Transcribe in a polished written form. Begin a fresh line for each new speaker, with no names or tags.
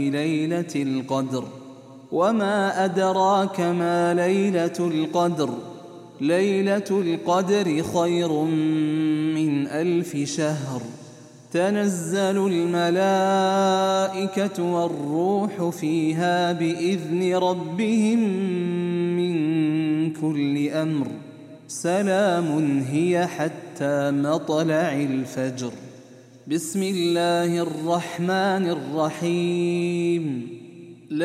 ليلة القدر وما أدراك ما ليلة القدر ليلة القدر خير من 1000 شهر تنزل الملائكة والروح فيها بإذن ربهم من كل أمر سلام هي حتى مطلع الفجر. بسم الله الرحمن الرحيم